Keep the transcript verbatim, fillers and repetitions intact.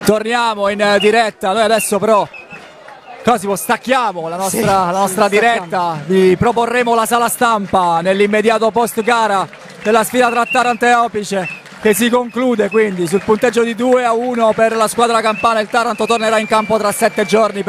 Torniamo in diretta, noi adesso però Cosimo stacchiamo la nostra, sì, la nostra sì, diretta, vi proporremo la sala stampa nell'immediato post gara della sfida tra Taranto e Opice, che si conclude quindi sul punteggio di due a uno per la squadra campana. Il Taranto tornerà in campo tra sette giorni.